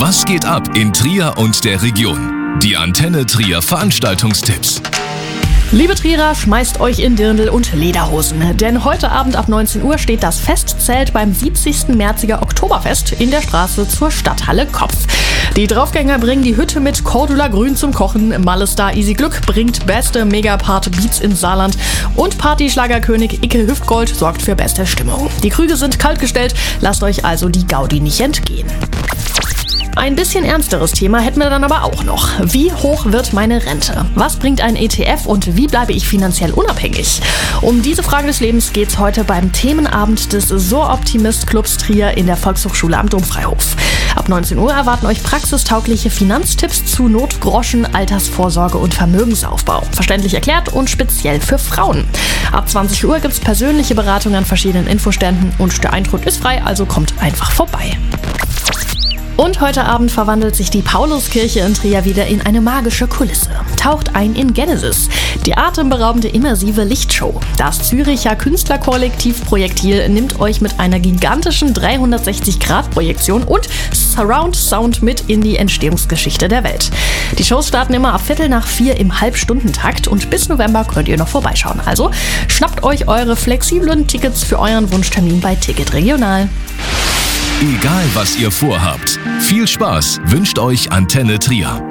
Was geht ab in Trier und der Region? Die Antenne Trier Veranstaltungstipps. Liebe Trierer, schmeißt euch in Dirndl und Lederhosen, denn heute Abend ab 19 Uhr steht das Festzelt beim 70. Märziger Oktoberfest in der Straße zur Stadthalle Kopf. Die Draufgänger bringen die Hütte mit Cordula Grün zum Kochen, Malestar Easy Glück bringt beste Megapart Beats ins Saarland und Partyschlagerkönig Icke Hüftgold sorgt für beste Stimmung. Die Krüge sind kaltgestellt, lasst euch also die Gaudi nicht entgehen. Ein bisschen ernsteres Thema hätten wir dann aber auch noch. Wie hoch wird meine Rente? Was bringt ein ETF und wie bleibe ich finanziell unabhängig? Um diese Frage des Lebens geht's heute beim Themenabend des So-Optimist-Clubs Trier in der Volkshochschule am Domfreihof. Ab 19 Uhr erwarten euch praxistaugliche Finanztipps zu Notgroschen, Altersvorsorge und Vermögensaufbau. Verständlich erklärt und speziell für Frauen. Ab 20 Uhr gibt's persönliche Beratung an verschiedenen Infoständen und der Eintritt ist frei, also kommt einfach vorbei. Und heute Abend verwandelt sich die Pauluskirche in Trier wieder in eine magische Kulisse. Taucht ein in Genesis, die atemberaubende immersive Lichtshow. Das Züricher Künstlerkollektiv Projektil nimmt euch mit einer gigantischen 360-Grad-Projektion und Surround Sound mit in die Entstehungsgeschichte der Welt. Die Shows starten immer ab 3:45 im Halbstundentakt und bis November könnt ihr noch vorbeischauen. Also schnappt euch eure flexiblen Tickets für euren Wunschtermin bei Ticket Regional. Egal was ihr vorhabt, viel Spaß wünscht euch Antenne Trier.